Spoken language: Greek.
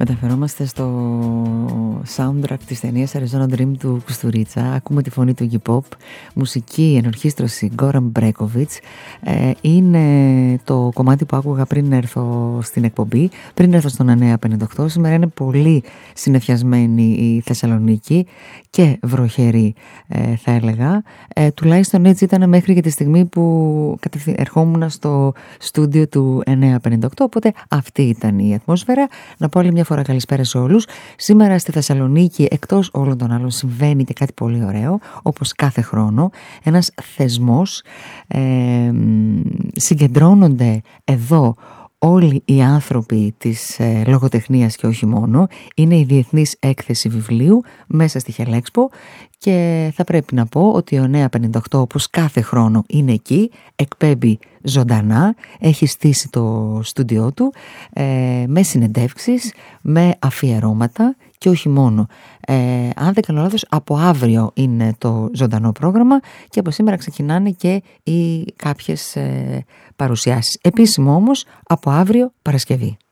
Μεταφερόμαστε στο soundtrack της ταινίας Arizona Dream του Κουστουρίτσα. Ακούμε τη φωνή του Iggy Pop, μουσική ενορχήστρωση Goran Bregovic. Είναι το κομμάτι που άκουγα πριν έρθω στην εκπομπή, πριν έρθω στον 958. Σήμερα είναι πολύ συννεφιασμένη η Θεσσαλονίκη και βροχερή, θα έλεγα. Τουλάχιστον έτσι ήταν μέχρι και τη στιγμή που ερχόμουν στο στούντιο του 958, οπότε αυτή ήταν η ατμόσφαιρα. Να πω άλλη μια φορά καλησπέρα σε όλους. Σήμερα στη Θεσσαλονίκη, εκτός όλων των άλλων, συμβαίνει και κάτι πολύ ωραίο, όπως κάθε χρόνο. Ένας θεσμός, συγκεντρώνονται εδώ όλοι οι άνθρωποι της λογοτεχνίας και όχι μόνο. Είναι η Διεθνής Έκθεση Βιβλίου μέσα στη Χελέξπο και θα πρέπει να πω ότι ο 958, όπως κάθε χρόνο, είναι εκεί, εκπέμπει ζωντανά, έχει στήσει το στούντιό του με συνεντεύξεις, με αφιερώματα και όχι μόνο. Αν δεν κάνω λάθος, από αύριο είναι το ζωντανό πρόγραμμα και από σήμερα ξεκινάνε και κάποιες παρουσιάσεις. Επίσημο όμως από αύριο Παρασκευή.